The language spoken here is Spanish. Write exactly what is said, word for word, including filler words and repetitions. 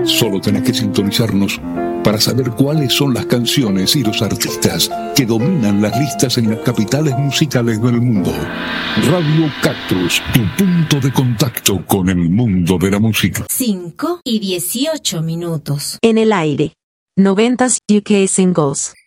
Solo tenés que sintonizarnos para saber cuáles son las canciones y los artistas que dominan las listas en las capitales musicales del mundo. Radio Cactus, tu punto de contacto con el mundo de la música. cinco y dieciocho minutos. En el aire. noventas U K Singles.